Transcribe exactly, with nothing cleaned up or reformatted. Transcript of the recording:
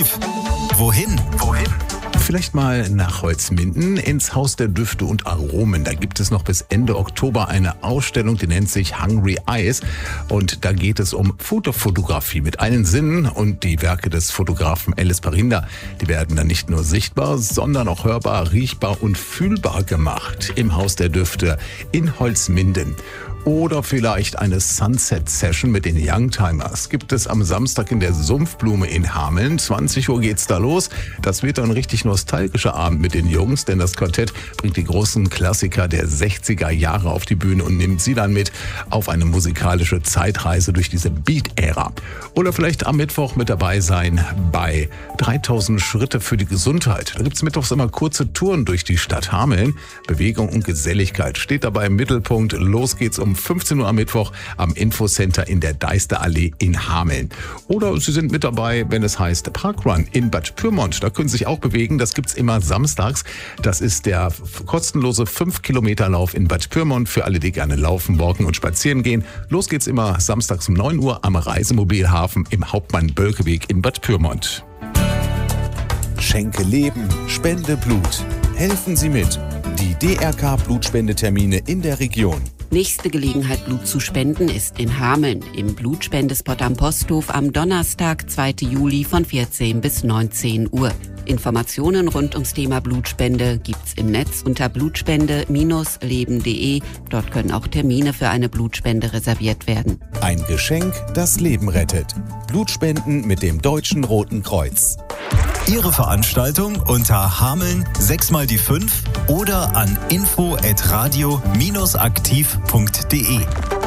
Wohin? Wohin? Vielleicht mal nach Holzminden ins Haus der Düfte und Aromen. Da gibt es noch bis Ende Oktober eine Ausstellung, die nennt sich Hungry Eyes. Und da geht es um Fotofotografie mit allen Sinnen. Und die Werke des Fotografen Ellis Parinda, die werden dann nicht nur sichtbar, sondern auch hörbar, riechbar und fühlbar gemacht im Haus der Düfte in Holzminden. Oder vielleicht eine Sunset-Session mit den Youngtimers gibt es am Samstag in der Sumpfblume in Hameln. zwanzig Uhr geht's da los. Das wird ein richtig nostalgischer Abend mit den Jungs, denn das Quartett bringt die großen Klassiker der sechziger Jahre auf die Bühne und nimmt sie dann mit auf eine musikalische Zeitreise durch diese Beat-Ära. Oder vielleicht am Mittwoch mit dabei sein bei dreitausend Schritte für die Gesundheit. Da gibt's mittwochs immer kurze Touren durch die Stadt Hameln. Bewegung und Geselligkeit steht dabei im Mittelpunkt. Los geht's um fünfzehn Uhr am Mittwoch am Infocenter in der Deisterallee in Hameln. Oder Sie sind mit dabei, wenn es heißt Parkrun in Bad Pyrmont. Da können Sie sich auch bewegen. Das gibt's immer samstags. Das ist der kostenlose fünf Kilometer Lauf in Bad Pyrmont für alle, die gerne laufen, walken und spazieren gehen. Los geht's immer samstags um neun Uhr am Reisemobilhafen im Hauptmann-Bölke-Weg in Bad Pyrmont. Schenke Leben, spende Blut. Helfen Sie mit. Die D R K-Blutspendetermine in der Region. Nächste Gelegenheit, Blut zu spenden, ist in Hameln im Blutspendespot am Posthof am Donnerstag, zweiten Juli von vierzehn bis neunzehn Uhr. Informationen rund ums Thema Blutspende gibt's im Netz unter blutspende Bindestrich leben punkt de. Dort können auch Termine für eine Blutspende reserviert werden. Ein Geschenk, das Leben rettet. Blutspenden mit dem Deutschen Roten Kreuz. Ihre Veranstaltung unter Hameln sechs mal die fünf oder an info at radio aktiv punkt de.